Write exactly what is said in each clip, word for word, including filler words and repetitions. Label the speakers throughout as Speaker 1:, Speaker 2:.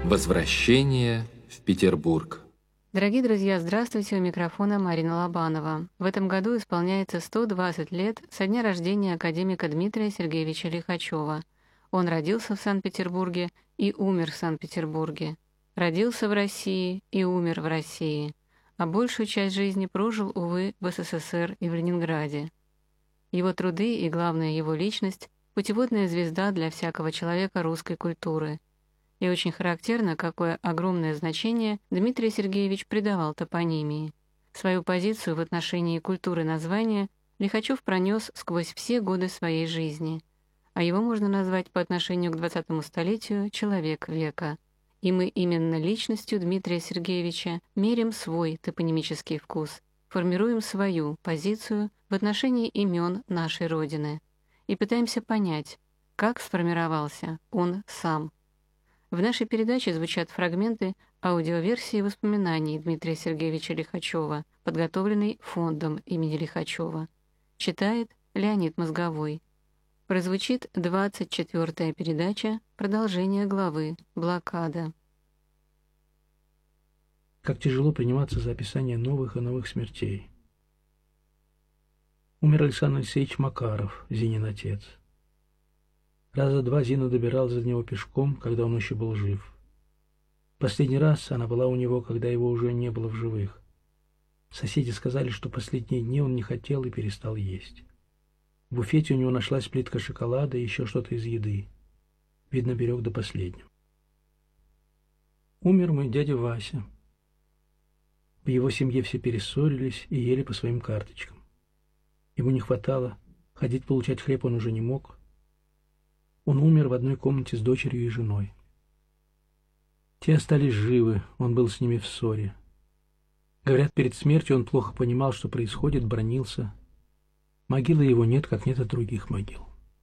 Speaker 1: Возвращение в Петербург.
Speaker 2: Дорогие друзья, здравствуйте, у микрофона Марина Лобанова. В этом году исполняется сто двадцать лет со дня рождения академика Дмитрия Сергеевича Лихачева. Он родился в Санкт-Петербурге и умер в Санкт-Петербурге. Родился в России и умер в России, а большую часть жизни прожил, увы, в СССР и в Ленинграде. Его труды и, главное, его личность – путеводная звезда для всякого человека русской культуры. И очень характерно, какое огромное значение Дмитрий Сергеевич придавал топонимии. Свою позицию в отношении культуры названия Лихачев пронес сквозь все годы своей жизни, а его можно назвать по отношению к двадцатому столетию «человек века». И мы именно личностью Дмитрия Сергеевича мерим свой топонимический вкус, формируем свою позицию в отношении имен нашей Родины и пытаемся понять, как сформировался он сам. В нашей передаче звучат фрагменты аудиоверсии воспоминаний Дмитрия Сергеевича Лихачева, подготовленной фондом имени Лихачева. Читает Леонид Мозговой. Прозвучит двадцать четвёртая передача, продолжение главы «Блокада».
Speaker 3: Как тяжело приниматься за описание новых и новых смертей. Умер Александр Алексеевич Макаров, Зинин отец. Раза два Зина добиралась за него пешком, когда он еще был жив. Последний раз она была у него, когда его уже не было в живых. Соседи сказали, что последние дни он не хотел и перестал есть. В буфете у него нашлась плитка шоколада и еще что-то из еды. Видно, берег до последнего. Умер мой дядя Вася. В его семье все перессорились и ели по своим карточкам. Ему не хватало, ходить получать хлеб он уже не мог. Он умер в одной комнате с дочерью и женой. Те остались живы, он был с ними в ссоре. Говорят, перед смертью он плохо понимал, что происходит, бранился. Могилы его нет, как нет и других могил.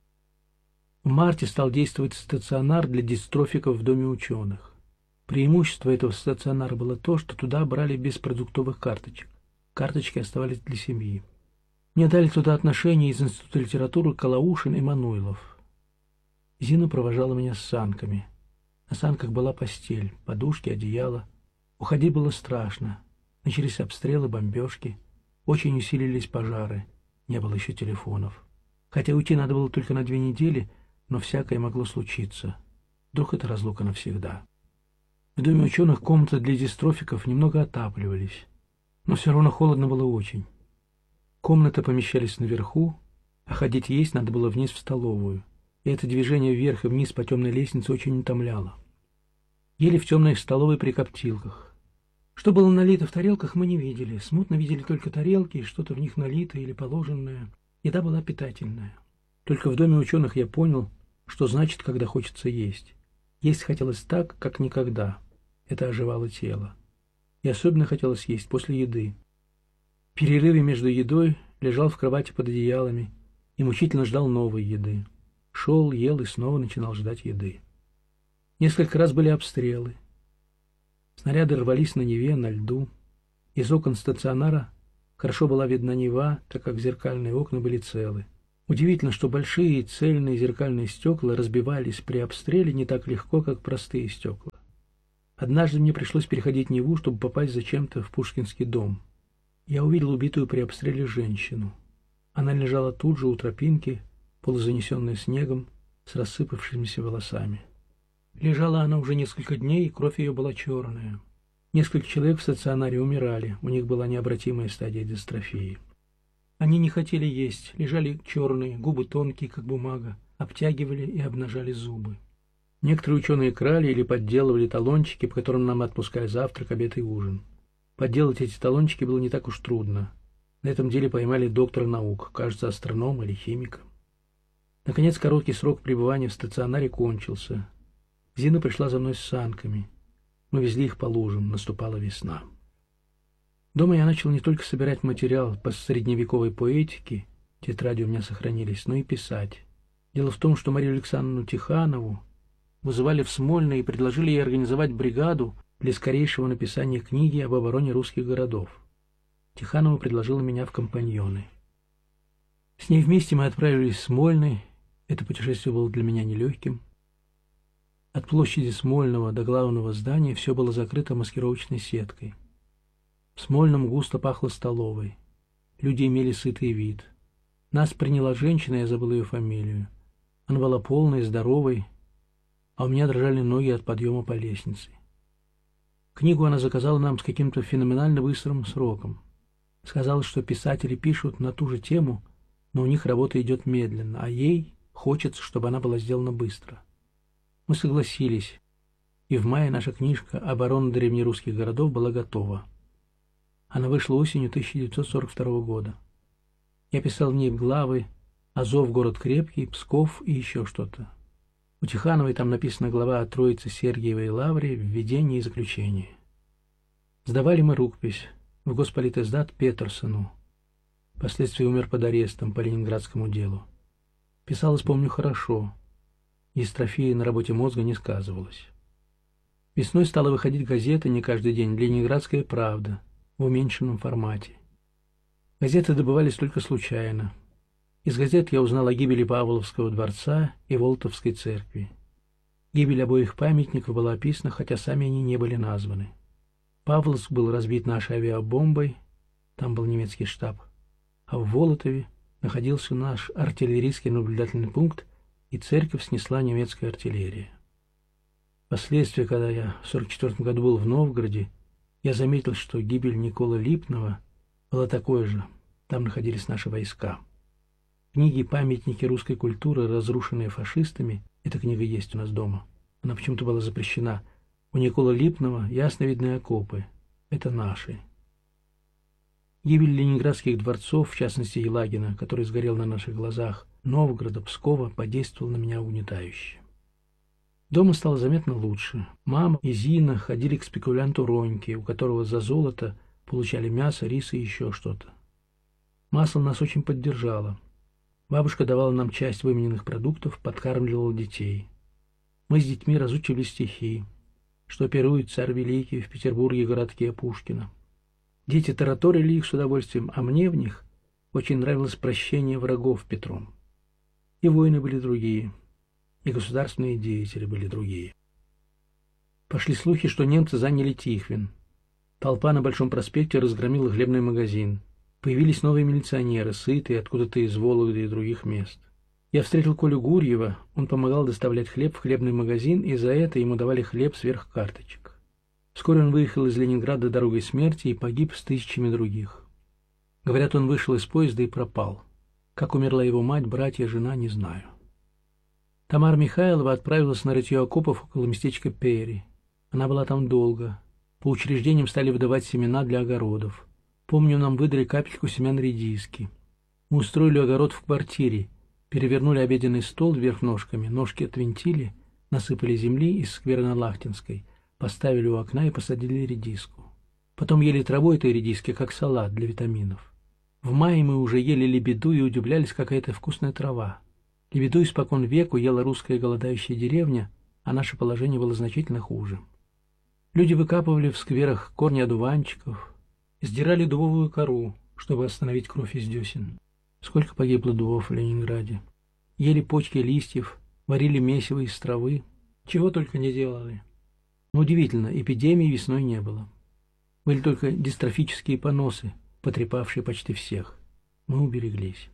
Speaker 3: В марте стал действовать стационар для дистрофиков в Доме ученых. Преимущество этого стационара было то, что туда брали без продуктовых карточек. Карточки оставались для семьи. Мне дали туда отношения из Института литературы Калаушин и Мануйлов. Зина провожала меня с санками. На санках была постель, подушки, одеяло. Уходить было страшно. Начались обстрелы, бомбежки. Очень усилились пожары. Не было еще телефонов. Хотя уйти надо было только на две недели, но всякое могло случиться. Вдруг это разлука навсегда. В Доме ученых комнаты для дистрофиков немного отапливались, но все равно холодно было очень. Комнаты помещались наверху, а ходить есть надо было вниз в столовую. И это движение вверх и вниз по темной лестнице очень утомляло. Ели в темной столовой при коптилках. Что было налито в тарелках, мы не видели. Смутно видели только тарелки и что-то в них налитое или положенное. Еда была питательная. Только в Доме ученых я понял, что значит, когда хочется есть. Есть хотелось так, как никогда. Это оживало тело. И особенно хотелось есть после еды. В перерыве между едой лежал в кровати под одеялами и мучительно ждал новой еды. Шел, ел и снова начинал ждать еды. Несколько раз были обстрелы. Снаряды рвались на Неве, на льду. Из окон стационара хорошо была видна Нева, так как зеркальные окна были целы. Удивительно, что большие цельные зеркальные стекла разбивались при обстреле не так легко, как простые стекла. Однажды мне пришлось переходить Неву, чтобы попасть зачем-то в Пушкинский дом. Я увидел убитую при обстреле женщину. Она лежала тут же у тропинки, полузанесенная снегом, с рассыпавшимися волосами. Лежала она уже несколько дней, и кровь ее была черная. Несколько человек в стационаре умирали, у них была необратимая стадия дистрофии. Они не хотели есть, лежали черные, губы тонкие, как бумага, обтягивали и обнажали зубы. Некоторые ученые крали или подделывали талончики, по которым нам отпускали завтрак, обед и ужин. Подделать эти талончики было не так уж трудно. На этом деле поймали доктора наук, кажется, астронома или химика. Наконец, короткий срок пребывания в стационаре кончился. Зина пришла за мной с санками. Мы везли их по лужам, наступала весна. Дома я начал не только собирать материал по средневековой поэтике, тетради у меня сохранились, но и писать. Дело в том, что Марию Александровну Тиханову вызывали в Смольное и предложили ей организовать бригаду для скорейшего написания книги об обороне русских городов. Тиханова предложила меня в компаньоны. С ней вместе мы отправились в Смольный. Это путешествие было для меня нелегким. От площади Смольного до главного здания все было закрыто маскировочной сеткой. В Смольном густо пахло столовой. Люди имели сытый вид. Нас приняла женщина, я забыл ее фамилию. Она была полной, здоровой, а у меня дрожали ноги от подъема по лестнице. Книгу она заказала нам с каким-то феноменально быстрым сроком. Сказала, что писатели пишут на ту же тему, но у них работа идет медленно, а ей хочется, чтобы она была сделана быстро. Мы согласились, и в мае наша книжка «Оборона древнерусских городов» была готова. Она вышла осенью тысяча девятьсот сорок второго года. Я писал в ней главы «Азов, город крепкий», «Псков» и еще что-то. У Тихановой там написана глава о Троице Сергиевой Лавре, введение и заключение. Сдавали мы рукопись в Госполитэздат Петерсону. Впоследствии умер под арестом по ленинградскому делу. Писалось, помню, хорошо. Дистрофия на работе мозга не сказывалась. Весной стала выходить газета не каждый день «Ленинградская правда» в уменьшенном формате. Газеты добывались только случайно. Из газет я узнал о гибели Павловского дворца и Волтовской церкви. Гибель обоих памятников была описана, хотя сами они не были названы. Павловск был разбит нашей авиабомбой, там был немецкий штаб, а в Волотове находился наш артиллерийский наблюдательный пункт, и церковь снесла немецкая артиллерия. Впоследствии, когда я в сорок четвёртом году был в Новгороде, я заметил, что гибель Николы Липного была такой же, там находились наши войска. Книги «Памятники русской культуры, разрушенные фашистами», эта книга есть у нас дома, она почему-то была запрещена. У Николы Липного ясно видны окопы, это наши. Гибель ленинградских дворцов, в частности Елагина, который сгорел на наших глазах, Новгорода, Пскова, подействовал на меня угнетающе. Дома стало заметно лучше. Мама и Зина ходили к спекулянту Роньке, у которого за золото получали мясо, рис и еще что-то. Масло нас очень поддержало. Бабушка давала нам часть вымененных продуктов, подкармливала детей. Мы с детьми разучивали стихи, что пирует царь великий в Петербурге городке Пушкина. Дети тараторили их с удовольствием, а мне в них очень нравилось прощение врагов Петром. И войны были другие, и государственные деятели были другие. Пошли слухи, что немцы заняли Тихвин. Толпа на Большом проспекте разгромила хлебный магазин. Появились новые милиционеры, сытые, откуда-то из Вологды и других мест. Я встретил Колю Гурьева, он помогал доставлять хлеб в хлебный магазин, и за это ему давали хлеб сверх карточек. Вскоре он выехал из Ленинграда дорогой смерти и погиб с тысячами других. Говорят, он вышел из поезда и пропал. Как умерла его мать, братья, жена, не знаю. Тамара Михайлова отправилась на рытье окопов около местечка Пери. Она была там долго. По учреждениям стали выдавать семена для огородов. Помню, нам выдали капельку семян редиски. Мы устроили огород в квартире, перевернули обеденный стол вверх ножками, ножки отвинтили, насыпали земли из Скверно-Лахтинской, поставили у окна и посадили редиску. Потом ели траву этой редиски, как салат для витаминов. В мае мы уже ели лебеду и удивлялись, какая это вкусная трава. Лебеду испокон веку ела русская голодающая деревня, а наше положение было значительно хуже. Люди выкапывали в скверах корни одуванчиков, сдирали дубовую кору, чтобы остановить кровь из десен. Сколько погибло дубов в Ленинграде. Ели почки листьев, варили месиво из травы, чего только не делали. Но удивительно, эпидемии весной не было. Были только дистрофические поносы, потрепавшие почти всех. Мы убереглись.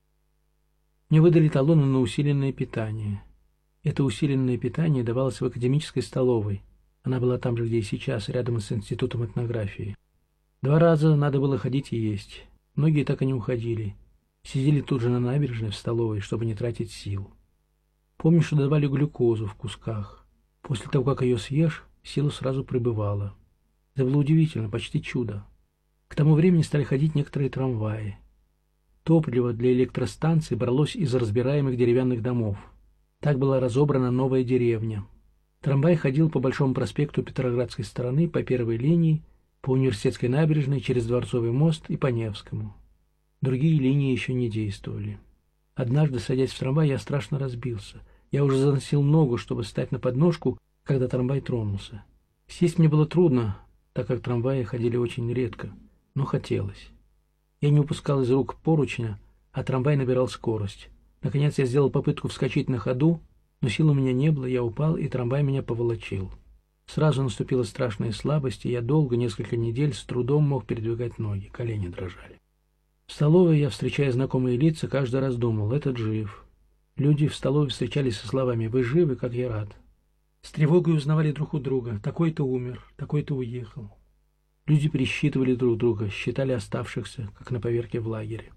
Speaker 3: Мне выдали талоны на усиленное питание. Это усиленное питание давалось в академической столовой. Она была там же, где и сейчас, рядом с институтом этнографии. Два раза надо было ходить и есть. Многие так и не уходили. Сидели тут же на набережной в столовой, чтобы не тратить сил. Помню, что давали глюкозу в кусках. После того, как ее съешь, сила сразу прибывала. Это было удивительно, почти чудо. К тому времени стали ходить некоторые трамваи. Топливо для электростанций бралось из разбираемых деревянных домов. Так была разобрана новая деревня. Трамвай ходил по Большому проспекту Петроградской стороны, по первой линии, по Университетской набережной, через Дворцовый мост и по Невскому. Другие линии еще не действовали. Однажды, садясь в трамвай, я страшно разбился. Я уже заносил ногу, чтобы встать на подножку, когда трамвай тронулся. Сесть мне было трудно, так как трамваи ходили очень редко, но хотелось. Я не упускал из рук поручня, а трамвай набирал скорость. Наконец я сделал попытку вскочить на ходу, Но сил у меня не было, я упал, и трамвай меня поволочил. Сразу наступила страшная слабость, и я долго, несколько недель, с трудом мог передвигать ноги, колени дрожали. В столовой я, встречая знакомые лица, каждый раз думал: этот жив. Люди в столовой встречались со словами: «Вы живы, как я рад». С тревогой узнавали друг у друга: такой-то умер, такой-то уехал. Люди пересчитывали друг друга, считали оставшихся, как на поверке в лагере.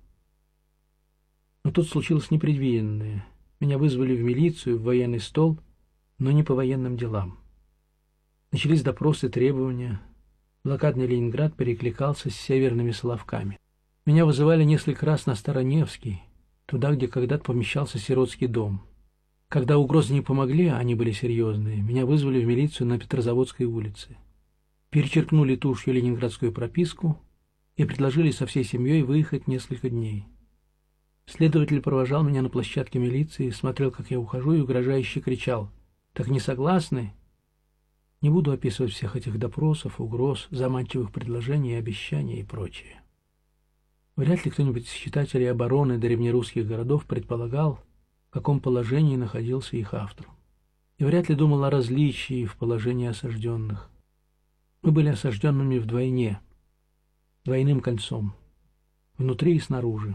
Speaker 3: Но тут случилось непредвиденное. Меня вызвали в милицию, в военный стол, но не по военным делам. Начались допросы, требования. Блокадный Ленинград перекликался с северными Соловками. Меня вызывали несколько раз на Староневский, туда, где когда-то помещался сиротский дом. Когда угрозы не помогли, а они были серьезные, меня вызвали в милицию на Петрозаводской улице. Перечеркнули тушью ленинградскую прописку и предложили со всей семьей выехать несколько дней. Следователь провожал меня на площадке милиции, смотрел, как я ухожу, и угрожающе кричал: «Так не согласны?» Не буду описывать всех этих допросов, угроз, заманчивых предложений, обещаний и прочее. Вряд ли кто-нибудь из читателей обороны древнерусских городов предполагал, в каком положении находился их автор. И вряд ли думал о различии в положении осажденных. Мы были осажденными вдвойне, двойным кольцом, внутри и снаружи.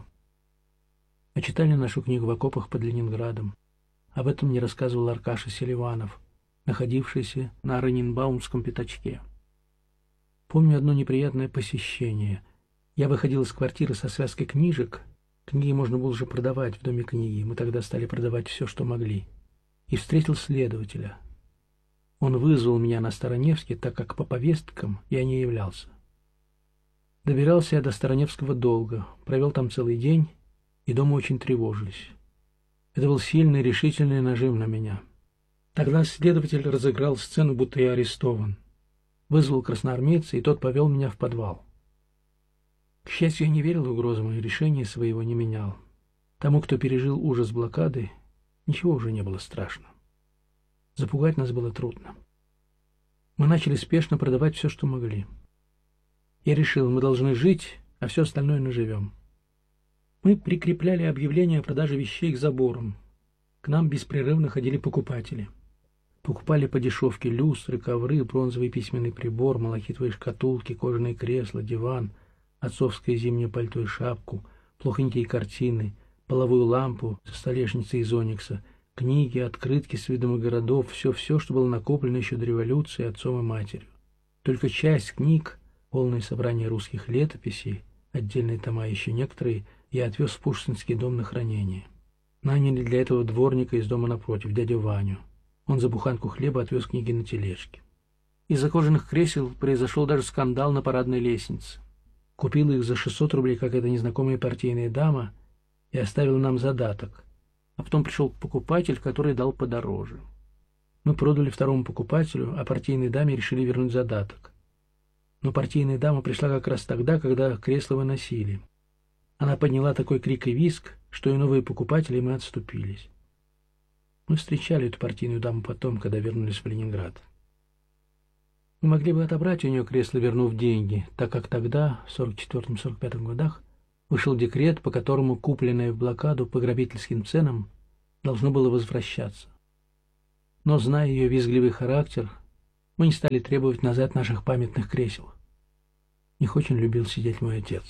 Speaker 3: А читали нашу книгу в окопах под Ленинградом. Об этом мне рассказывал Аркаша Селиванов, находившийся на Раненбаумском пятачке. Помню одно неприятное посещение. Я выходил из квартиры со связкой книжек. Книги можно было уже продавать в доме книги. Мы тогда стали продавать все, что могли. И встретил следователя. Он вызвал меня на Староневский, так как по повесткам я не являлся. Добирался я до Староневского долго, провел там целый день, и дома очень тревожились. Это был сильный, решительный нажим на меня. Тогда следователь разыграл сцену, будто я арестован. Вызвал красноармейца, и тот повел меня в подвал. К счастью, я не верил в угрозам, и решение своего не менял. Тому, кто пережил ужас блокады, ничего уже не было страшно. Запугать нас было трудно. Мы начали спешно продавать все, что могли. Я решил, мы должны жить, а все остальное наживем. Мы прикрепляли объявления о продаже вещей к заборам. К нам беспрерывно ходили покупатели. Покупали по дешевке люстры, ковры, бронзовый письменный прибор, малахитовые шкатулки, кожаные кресла, диван, отцовское зимнее пальто и шапку, плохонькие картины, половую лампу со столешницей из оникса, книги, открытки с видом городов, все-все, что было накоплено еще до революции отцом и матерью. Только часть книг, полное собрание русских летописей, отдельные тома, еще некоторые, я отвез в Пушкинский дом на хранение. Наняли для этого дворника из дома напротив, дядю Ваню. Он за буханку хлеба отвез книги на тележке. Из-за кожаных кресел произошел даже скандал на парадной лестнице. Купила их за шестьсот рублей какая-то незнакомая партийная дама и оставила нам задаток. А потом пришел покупатель, который дал подороже. Мы продали второму покупателю, а партийной даме решили вернуть задаток. Но партийная дама пришла как раз тогда, когда кресло выносили. Она подняла такой крик и визг, что и новые покупатели, мы отступились. Мы встречали эту партийную даму потом, когда вернулись в Ленинград. Мы могли бы отобрать у нее кресло, вернув деньги, так как тогда, в сорок четвёртом — сорок пятом годах, вышел декрет, по которому купленное в блокаду по грабительским ценам должно было возвращаться. Но, зная ее визгливый характер, мы не стали требовать назад наших памятных кресел. Их очень любил сидеть мой отец.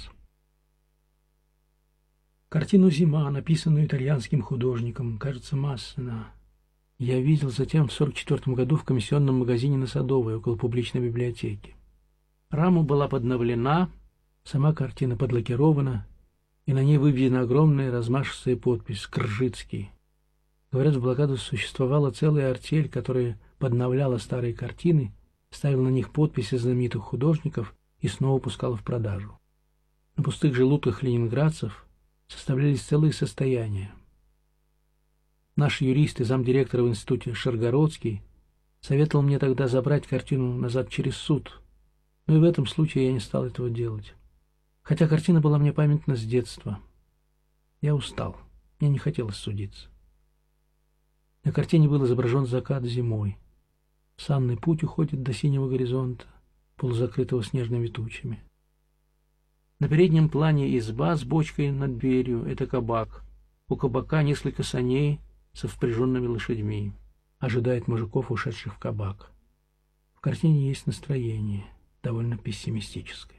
Speaker 3: Картину «Зима», написанную итальянским художником, кажется, Массена, я видел затем в сорок четвёртом году в комиссионном магазине на Садовой, около публичной библиотеки. Рама была подновлена, сама картина подлакирована, и на ней выведена огромная размашистая подпись «Кржицкий». Говорят, в блокаду существовала целая артель, которая подновляла старые картины, ставила на них подписи знаменитых художников и снова пускала в продажу. На пустых желудках ленинградцев составлялись целые состояния. Наш юрист и замдиректора в институте Шаргородский советовал мне тогда забрать картину назад через суд, но и в этом случае я не стал этого делать. Хотя картина была мне памятна с детства. Я устал, мне не хотелось судиться. На картине был изображен закат зимой. Санный путь уходит до синего горизонта, полузакрытого снежными тучами. На переднем плане изба с бочкой над дверью — это кабак. У кабака несколько саней, со впряженными лошадьми, ожидает мужиков, ушедших в кабак. В картине есть настроение, довольно пессимистическое.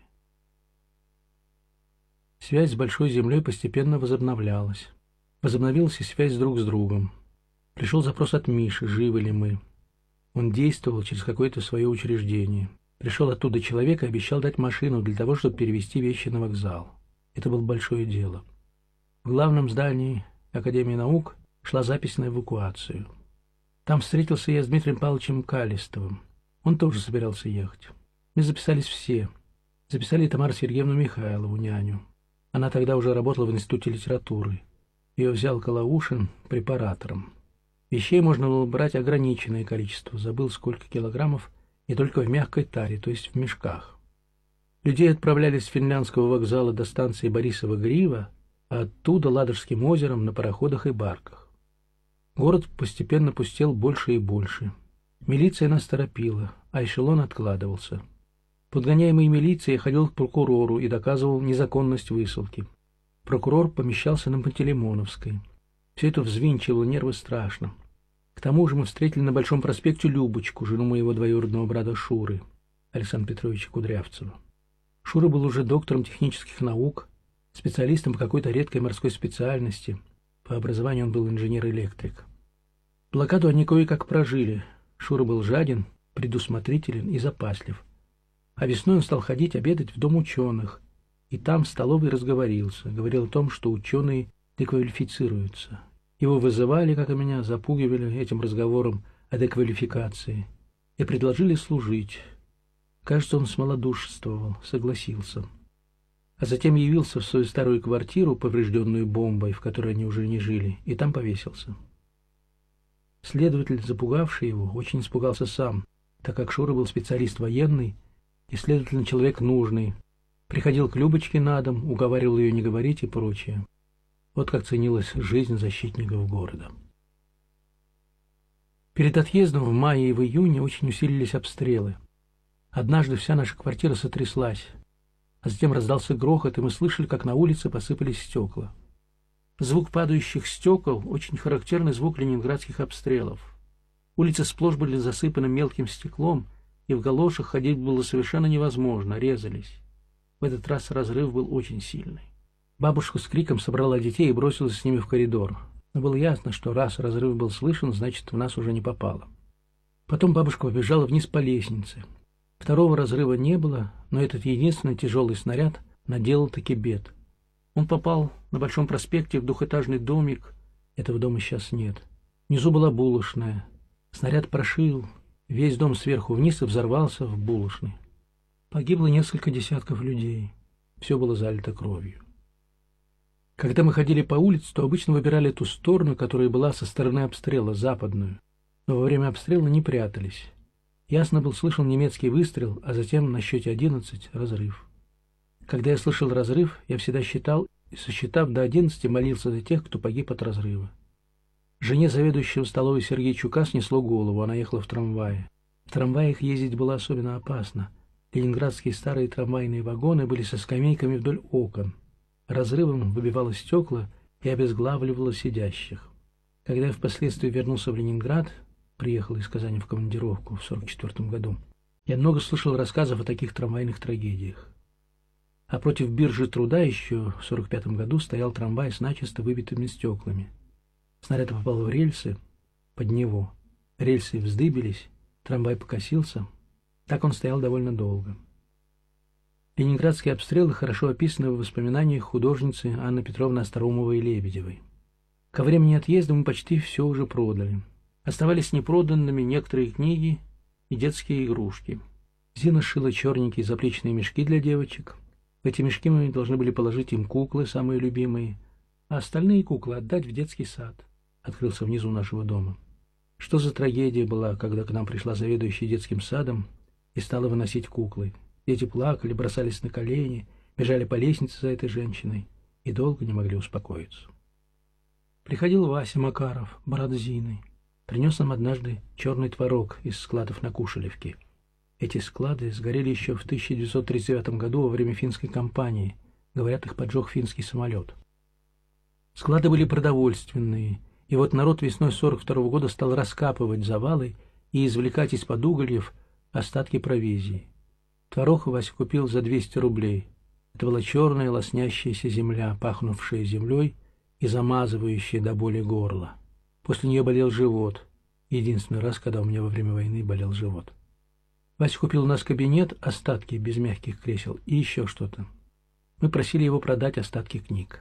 Speaker 3: Связь с Большой Землей постепенно возобновлялась. Возобновилась и связь друг с другом. Пришел запрос от Миши, живы ли мы. Он действовал через какое-то свое учреждение. Пришел оттуда человек и обещал дать машину для того, чтобы перевезти вещи на вокзал. Это было большое дело. В главном здании Академии наук шла запись на эвакуацию. Там встретился я с Дмитрием Павловичем Калистовым. Он тоже собирался ехать. Мы записались все. Записали Тамару Сергеевну Михайлову, няню. Она тогда уже работала в Институте литературы. Ее взял Калаушин препаратором. Вещей можно было брать ограниченное количество, забыл сколько килограммов, и только в мягкой таре, то есть в мешках. Людей отправляли с финляндского вокзала до станции Борисова-Грива, а оттуда Ладожским озером на пароходах и барках. Город постепенно пустел больше и больше. Милиция нас торопила, а эшелон откладывался. Подгоняемый милицией ходил к прокурору и доказывал незаконность высылки. Прокурор помещался на Пантелеймоновской. Все это взвинчивало нервы страшно. К тому же мы встретили на Большом проспекте Любочку, жену моего двоюродного брата Шуры, Александра Петровича Кудрявцева. Шура был уже доктором технических наук, специалистом по какой-то редкой морской специальности. По образованию он был инженер-электрик. Блокаду они кое-как прожили. Шура был жаден, предусмотрителен и запаслив. А весной он стал ходить обедать в Дом ученых, и там в столовой разговорился, говорил о том, что ученые деквалифицируются. Его вызывали, как и меня, запугивали этим разговором о деквалификации и предложили служить. Кажется, он смолодушествовал, согласился. А затем явился в свою старую квартиру, поврежденную бомбой, в которой они уже не жили, и там повесился. Следователь, запугавший его, очень испугался сам, так как Шура был специалист военный и, следовательно, человек нужный. Приходил к Любочке на дом, уговаривал ее не говорить и прочее. Вот как ценилась жизнь защитников города. Перед отъездом в мае и в июне очень усилились обстрелы. Однажды вся наша квартира сотряслась, а затем раздался грохот, и мы слышали, как на улице посыпались стекла. Звук падающих стекол – очень характерный звук ленинградских обстрелов. Улицы сплошь были засыпаны мелким стеклом, и в галошах ходить было совершенно невозможно, резались. В этот раз разрыв был очень сильный. Бабушка с криком собрала детей и бросилась с ними в коридор. Но было ясно, что раз разрыв был слышен, значит, в нас уже не попало. Потом бабушка побежала вниз по лестнице. Второго разрыва не было, но этот единственный тяжелый снаряд наделал таки бед. Он попал на Большом проспекте в двухэтажный домик. Этого дома сейчас нет. Внизу была булочная. Снаряд прошил весь дом сверху вниз и взорвался в булочной. Погибло несколько десятков людей. Все было залито кровью. Когда мы ходили по улице, то обычно выбирали ту сторону, которая была со стороны обстрела, западную. Но во время обстрела не прятались. Ясно был слышен немецкий выстрел, а затем на счете одиннадцать разрыв. Когда я слышал разрыв, я всегда считал, и сосчитав до одиннадцати, молился за тех, кто погиб от разрыва. Жене заведующего столовой Сергея Чука снесло голову, она ехала в трамвае. В трамваях ездить было особенно опасно. Ленинградские старые трамвайные вагоны были со скамейками вдоль окон. Разрывом выбивало стекла и обезглавливало сидящих. Когда я впоследствии вернулся в Ленинград, приехал из Казани в командировку в сорок четвёртом году, я много слышал рассказов о таких трамвайных трагедиях. А против биржи труда еще в сорок пятом году стоял трамвай с начисто выбитыми стеклами. Снаряд попал в рельсы, под него. Рельсы вздыбились, трамвай покосился. Так он стоял довольно долго. Ленинградские обстрелы хорошо описаны в воспоминаниях художницы Анны Петровны Остроумовой и Лебедевой. Ко времени отъезда мы почти все уже продали. Оставались непроданными некоторые книги и детские игрушки. Зина шила черненькие заплечные мешки для девочек. В эти мешки мы должны были положить им куклы, самые любимые, а остальные куклы отдать в детский сад. Открылся внизу нашего дома. Что за трагедия была, когда к нам пришла заведующая детским садом и стала выносить куклы. Дети плакали, бросались на колени, бежали по лестнице за этой женщиной и долго не могли успокоиться. Приходил Вася Макаров, брат Зины. Принес нам однажды черный творог из складов на Кушелевке. Эти склады сгорели еще в тысяча девятьсот тридцать девятом году во время финской кампании. Говорят, их поджег финский самолет. Склады были продовольственные, и И вот народ весной сорок второго года стал раскапывать завалы и извлекать из-под угольев остатки провизии. Творог Вася купил за двести рублей. Это была черная лоснящаяся земля, пахнувшая землей и замазывающая до боли горло. После нее болел живот. Единственный раз, когда у меня во время войны болел живот. Вася купил у нас кабинет, остатки без мягких кресел и еще что-то. Мы просили его продать остатки книг.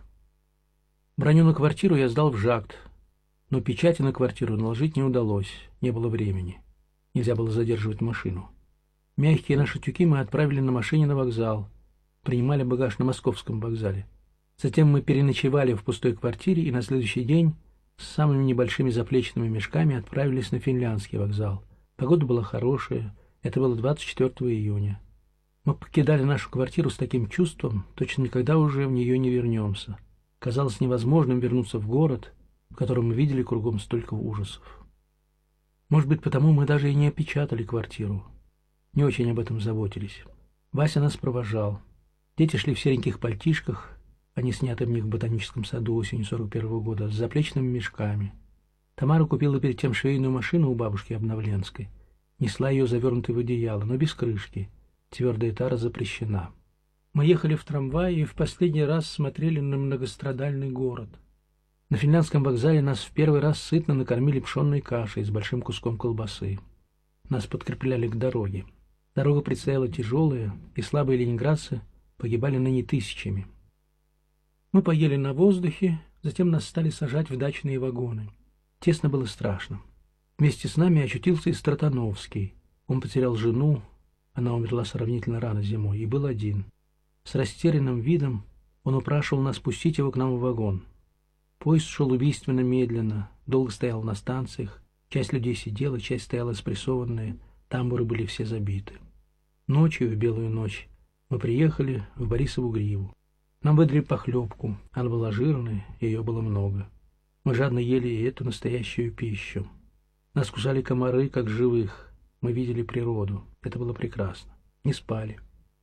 Speaker 3: Броню на квартиру я сдал в ЖАГТ, но печати на квартиру наложить не удалось, не было времени. Нельзя было задерживать машину. Мягкие наши тюки мы отправили на машине на вокзал, принимали багаж на Московском вокзале. Затем мы переночевали в пустой квартире и на следующий день с самыми небольшими заплечными мешками отправились на Финляндский вокзал. Погода была хорошая, это было двадцать четвёртого июня. Мы покидали нашу квартиру с таким чувством, точно никогда уже в нее не вернемся. Казалось невозможным вернуться в город, в котором мы видели кругом столько ужасов. Может быть, потому мы даже и не опечатали квартиру. Не очень об этом заботились. Вася нас провожал. Дети шли в сереньких пальтишках, они сняты в них в ботаническом саду осенью сорок первого года, с заплечными мешками. Тамара купила перед тем швейную машину у бабушки Обновленской. Несла ее завернутой в одеяло, но без крышки. Твердая тара запрещена. Мы ехали в трамвае и в последний раз смотрели на многострадальный город. На Финляндском вокзале нас в первый раз сытно накормили пшенной кашей с большим куском колбасы. Нас подкрепляли к дороге. Дорога предстояла тяжелая, и слабые ленинградцы погибали ныне тысячами. Мы поели на воздухе, затем нас стали сажать в дачные вагоны. Тесно было страшно. Вместе с нами очутился и Стратановский. Он потерял жену, она умерла сравнительно рано зимой, и был один. С растерянным видом он упрашивал нас пустить его к нам в вагон. Поезд шел убийственно медленно, долго стоял на станциях, часть людей сидела, часть стояла спрессованная, тамбуры были все забиты. Ночью, в белую ночь, мы приехали в Борисову Гриву. Нам выдали похлебку, она была жирная, ее было много. Мы жадно ели и эту настоящую пищу. Нас кусали комары, как живых. Мы видели природу. Это было прекрасно. Не спали.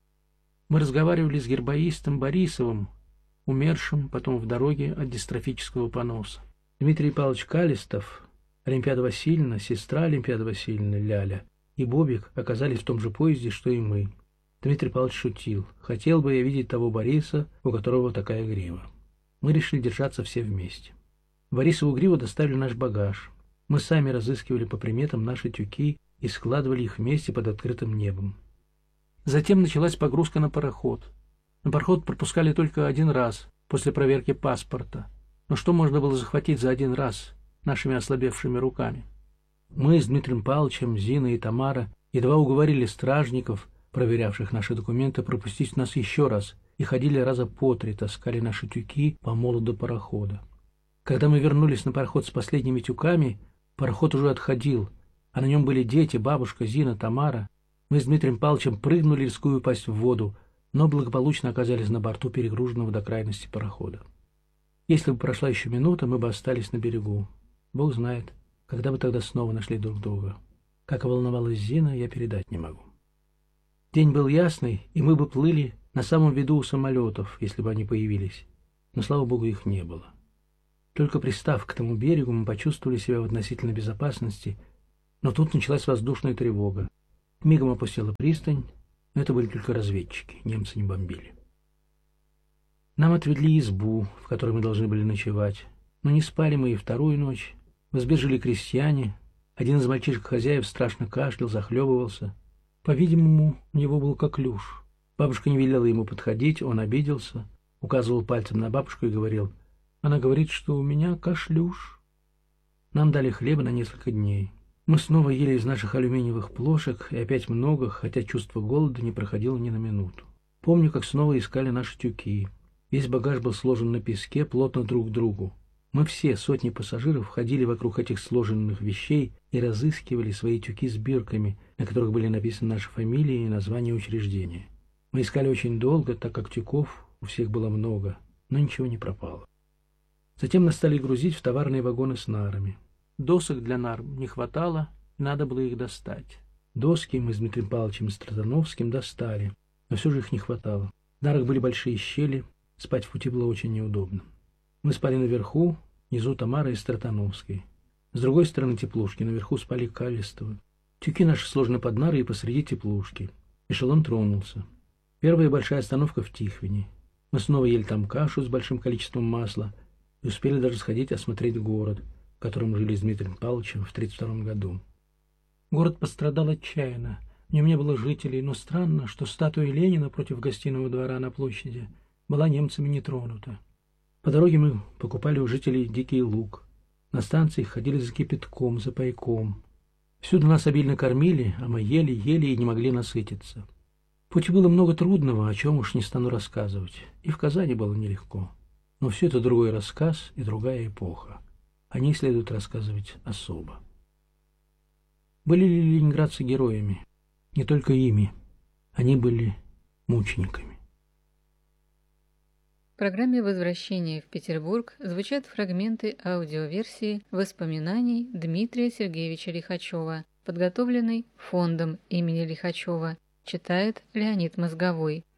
Speaker 3: Мы разговаривали с гербоистом Борисовым, умершим потом в дороге от дистрофического поноса. Дмитрий Павлович Калистов, Олимпиада Васильевна, сестра Олимпиады Васильевны, Ляля, и Бобик оказались в том же поезде, что и мы. Дмитрий Павлович шутил. Хотел бы я видеть того Бориса, у которого такая грива. Мы решили держаться все вместе. В Борисову Гриву доставили наш багаж. Мы сами разыскивали по приметам наши тюки и складывали их вместе под открытым небом. Затем началась погрузка на пароход. На пароход пропускали только один раз, после проверки паспорта. Но что можно было захватить за один раз нашими ослабевшими руками? Мы с Дмитрием Павловичем, Зина и Тамара едва уговорили стражников, проверявших наши документы, пропустить нас еще раз, и ходили раза по три, таскали наши тюки по молу до парохода. Когда мы вернулись на пароход с последними тюками, пароход уже отходил, а на нем были дети, бабушка, Зина, Тамара. Мы с Дмитрием Павловичем прыгнули, рискуя упасть в воду, но благополучно оказались на борту перегруженного до крайности парохода. Если бы прошла еще минута, мы бы остались на берегу. Бог знает, когда бы тогда снова нашли друг друга. Как волновалась Зина, я передать не могу. День был ясный, и мы бы плыли на самом виду у самолетов, если бы они появились. Но, слава богу, их не было. Только пристав к тому берегу, мы почувствовали себя в относительной безопасности, но тут началась воздушная тревога. Мигом опустела пристань, но это были только разведчики, немцы не бомбили. Нам отвели избу, в которой мы должны были ночевать, но не спали мы и вторую ночь. В избе жили крестьяне, один из мальчишек-хозяев страшно кашлял, захлебывался. По-видимому, у него был коклюш. Бабушка не велела ему подходить, он обиделся, указывал пальцем на бабушку и говорил: «Она говорит, что у меня кашлюш». Нам дали хлеба на несколько дней. Мы снова ели из наших алюминиевых плошек, и опять много, хотя чувство голода не проходило ни на минуту. Помню, как снова искали наши тюки. Весь багаж был сложен на песке, плотно друг к другу. Мы все, сотни пассажиров, ходили вокруг этих сложенных вещей и разыскивали свои тюки с бирками, на которых были написаны наши фамилии и названия учреждения. Мы искали очень долго, так как тюков у всех было много, но ничего не пропало. Затем нас стали грузить в товарные вагоны с нарами. Досок для нар не хватало, и надо было их достать. Доски мы с Дмитрием Павловичем и Стратановским достали, но все же их не хватало. В нарах были большие щели, спать в пути было очень неудобно. Мы спали наверху, внизу Тамара и Стратановской. С другой стороны теплушки, наверху спали Калистовы. Тюки наши сложены под нарой и посреди теплушки. Эшелон тронулся. Первая большая остановка в Тихвине. Мы снова ели там кашу с большим количеством масла и успели даже сходить осмотреть город, в котором жили с Дмитрием Павловичем в тридцать втором году. Город пострадал отчаянно. В нем не было жителей, но странно, что статуя Ленина против гостиного двора на площади была немцами не тронута. По дороге мы покупали у жителей дикий лук. На станции ходили за кипятком, за пайком. Всюду нас обильно кормили, а мы ели, ели и не могли насытиться. В пути было много трудного, о чем уж не стану рассказывать. И в Казани было нелегко. Но все это другой рассказ и другая эпоха. О ней следует рассказывать особо. Были ли ленинградцы героями? Не только ими. Они были мучениками.
Speaker 2: В программе «Возвращение в Петербург» звучат фрагменты аудиоверсии воспоминаний Дмитрия Сергеевича Лихачева, подготовленной фондом имени Лихачева, читает Леонид Мозговой.